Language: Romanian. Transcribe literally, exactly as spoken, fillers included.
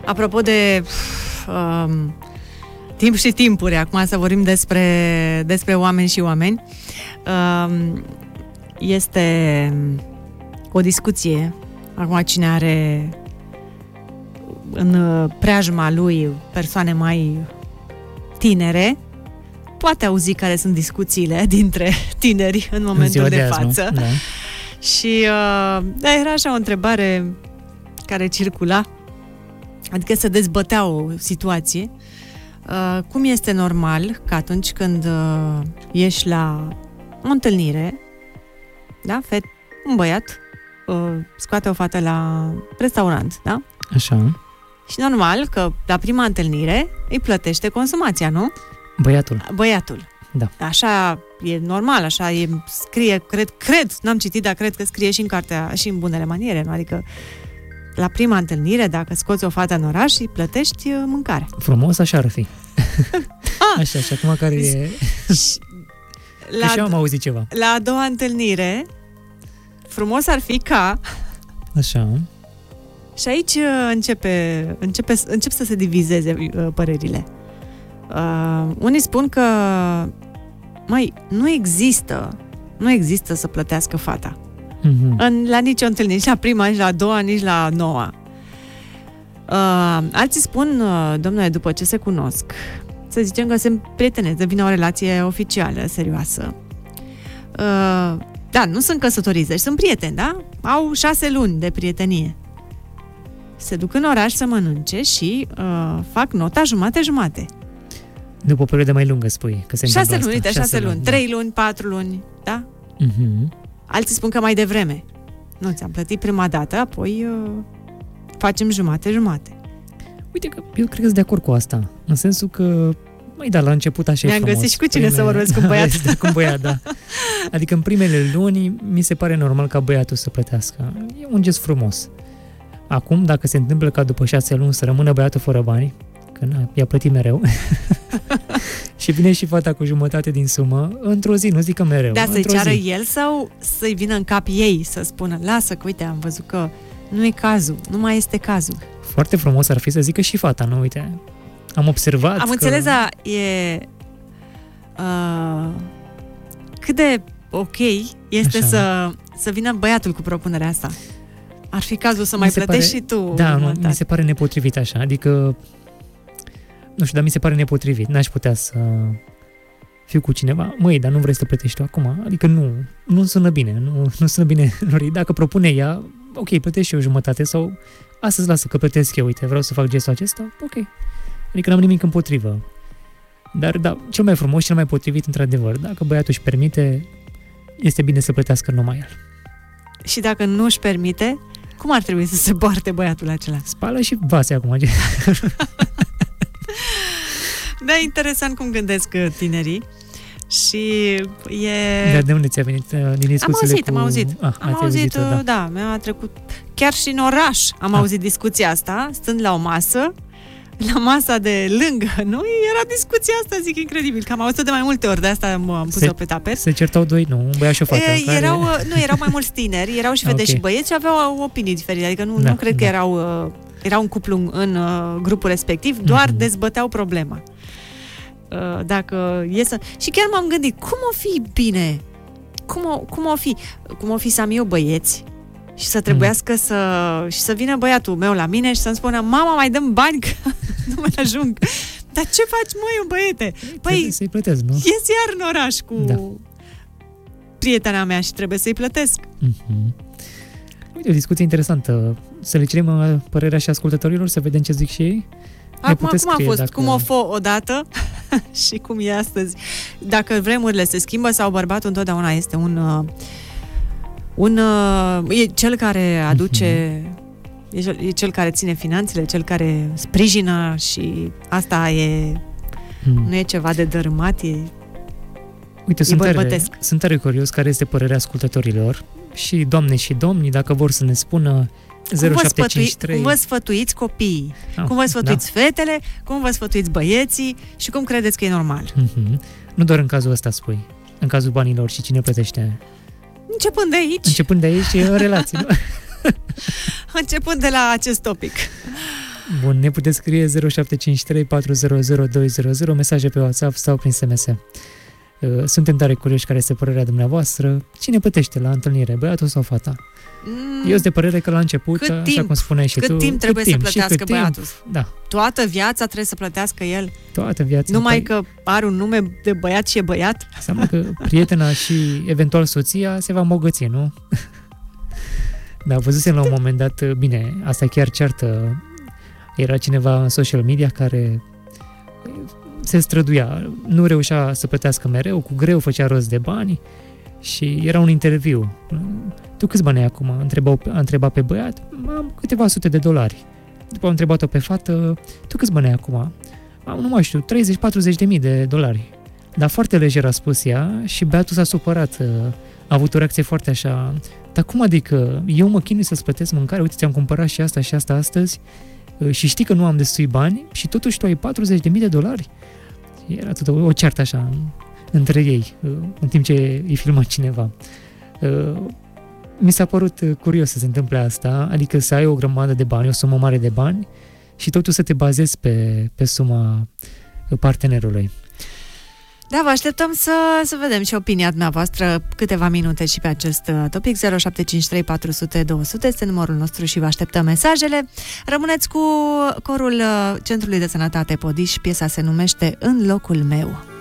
Apropo de uh, timp și timpuri, acum să vorbim despre, despre oameni și oameni, uh, este o discuție. Acum, cine are în preajma lui persoane mai tinere, poate auzi care sunt discuțiile dintre tineri în momentul de, de azi, față. Da. Și uh, da, era așa o întrebare care circula, adică se dezbătea o situație. Uh, cum este normal că atunci când uh, ești la o întâlnire, da, fet, un băiat uh, scoate o fată la restaurant, da? Așa. Și normal că la prima întâlnire îi plătește consumația, nu? Băiatul. Băiatul. Da. Așa e normal, așa e, scrie, cred, cred, n-am citit, dar cred că scrie și în cartea, și în Bunele Maniere, nu? Adică la prima întâlnire, dacă scoți o fată în oraș, îi plătești mâncare. Frumos așa ar fi. Ah! Așa, și acum care e... La, și eu am auzit ceva. La a doua întâlnire, frumos ar fi ca... Așa... Și aici începe, începe, încep să se divizeze uh, părerile. Uh, unii spun că măi, nu există nu există să plătească fata. Mm-hmm. În, la nicio întâlnire, nici la prima, nici la a doua, nici la a noua. Uh, alții spun, uh, domnule, după ce se cunosc, să zicem că se prietenesc, devine o relație oficială, serioasă. Uh, da, nu sunt căsătoriți, deci sunt prieteni, da? Au șase luni de prietenie. Se duc în oraș să mănânce și uh, fac nota jumate-jumate. După o perioadă mai lungă, spui, că se șase luni, uite, șase, șase luni, da. Trei luni, patru luni, da? Uh-huh. Alții spun că mai devreme. Nu, ți-am plătit prima dată, apoi uh, facem jumate-jumate. Uite că eu cred că sunt de acord cu asta, în sensul că, mai da, la început așa Mi-am e frumos. găsit și cu cine Prime... să vorbesc cu un băiat. Da, cu un băiat, da. Adică în primele luni mi se pare normal ca băiatul să plătească. E un gest frumos. Acum, dacă se întâmplă ca după șase luni să rămână băiatul fără bani, că na, i-a plătit mereu, și vine și fata cu jumătate din sumă, într-o zi, nu zic că mereu. Da, să-i ceară zi. El sau să-i vină în cap ei, să spună, lasă că, uite, am văzut că nu e cazul, nu mai este cazul. Foarte frumos ar fi să zică și fata, nu, uite, am observat Am că... înțeles, da, e... Uh, cât de ok este să, să vină băiatul cu propunerea asta. Ar fi cazul să mi mai plătești pare, și tu. Da, nu, mi se pare nepotrivit așa, adică nu știu, dar mi se pare nepotrivit. N-aș putea să fiu cu cineva, măi, dar nu vrei să plătești tu acum? Adică nu, nu sună bine, nu, nu sună bine. Dacă propune ea, ok, plătești și eu jumătate sau astăzi lasă că plătesc eu, uite, vreau să fac gestul acesta, ok. Adică n-am nimic împotrivă. Dar da, cel mai frumos, cel mai potrivit, într-adevăr, dacă băiatul își permite, este bine să plătească numai el. Și dacă nu își permite, cum ar trebui să se poarte băiatul acela? Spală și vase acum. Da, interesant cum gândesc tinerii. Și e... Dar de unde ți-a venit din discuțiile Am auzit, cu... am auzit. Ah, am auzit, da. da, mi-a trecut. Chiar și în oraș am ah. auzit discuția asta, stând la o masă, la masa de lângă noi, era discuția asta, zic, incredibil, că am auzit de mai multe ori, de asta am pus-o pe tapet. Se certau doi, nu, un băiat și o fată. E, care... erau, nu, erau mai mulți tineri, erau și fete okay. și băieți și aveau opinii diferite, adică nu, da, nu cred da. că erau, erau un cuplu în grupul respectiv, doar mm-hmm. dezbăteau problema. Dacă e să... Și chiar m-am gândit, cum o fi bine? Cum o, cum o fi? Cum o fi să am eu băieți și să trebuiască mm. să... și să vină băiatul meu la mine și să-mi spună, mama, mai dăm bani că nu mai ajung. Dar ce faci, măi, băiete? Păi, să-i plătesc, nu? Ies iar în oraș cu da. prietena mea și trebuie să-i plătesc. Mm-hmm. Uite, o discuție interesantă. Să le cerem părerea și ascultătorilor, să vedem ce zic și ei. Acum, cum a fost? Dacă... Cum o fă odată și cum e astăzi? Dacă vremurile se schimbă sau bărbatul întotdeauna este un... un e cel care aduce... E cel, e cel care ține finanțele, cel care sprijină și asta e... Hmm. Nu e ceva de dărâmat, e... Uite, e sunt tare, sunt tare curios care este părerea ascultătorilor și doamne și domni, dacă vor să ne spună zero șapte cinci trei Cum vă sfătuiți copiii, ah, cum vă sfătuiți da. fetele, cum vă sfătuiți băieții și cum credeți că e normal. Mm-hmm. Nu doar în cazul ăsta spui, în cazul banilor și cine plătește. Începând de aici. Începând de aici, în relații, nu? Începând de la acest topic. Bun, ne puteți scrie zero șapte cinci trei patru zero zero doi zero zero, mesaje pe WhatsApp sau prin S M S. Suntem tare curioși care este părerea dumneavoastră. Cine plătește la întâlnire, băiatul sau fata? Mm, Eu sunt de părere că la început, cât așa timp, cum spuneai și cât tu... timp trebuie cât să timp, plătească cât băiatul? Timp, da. Toată viața trebuie să plătească el? Toată viața. Numai că are un nume de băiat și e băiat? Înseamnă că prietena și eventual soția se va îmbogăți, nu? Da, văzusem la un moment dat, bine, asta chiar ceartă, era cineva în social media care se străduia, nu reușea să plătească mereu, cu greu făcea rost de bani și era un interviu. Tu câți bani ai acum? A întrebat, a întrebat pe băiat, am câteva sute de dolari. După a întrebat-o pe fată, tu câți bani ai acum? Am, nu mai știu, treizeci patruzeci de mii de dolari. Dar foarte lejer a spus ea și băiatul s-a supărat, a avut o reacție foarte așa, dar cum adică eu mă chinui să-ți plătesc mâncare, uite ți-am cumpărat și asta și asta astăzi și știi că nu am destui bani și totuși tu ai patruzeci de mii de dolari? Era tot o, o ceartă așa între ei, în timp ce îi filma cineva. Mi s-a părut curios să se întâmple asta, adică să ai o grămadă de bani, o sumă mare de bani și totuși să te bazezi pe, pe suma partenerului. Da, vă așteptăm să, să vedem și opinia dumneavoastră câteva minute și pe acest topic. Zero șapte cinci trei patru zero zero două zero zero este numărul nostru și vă așteptăm mesajele. Rămâneți cu corul Centrului de Sănătate Podiș, piesa se numește În locul meu.